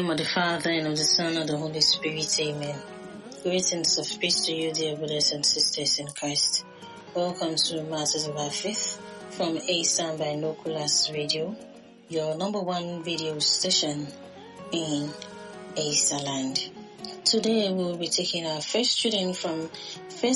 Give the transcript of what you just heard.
name of the Father, and of the Son, and of the Holy Spirit. Amen. Greetings of peace to you, dear brothers and sisters in Christ. Welcome to Masters of Our Faith from ASAM Binoculars Radio, your number one video station in ASA land. Today we will be taking our first student from 1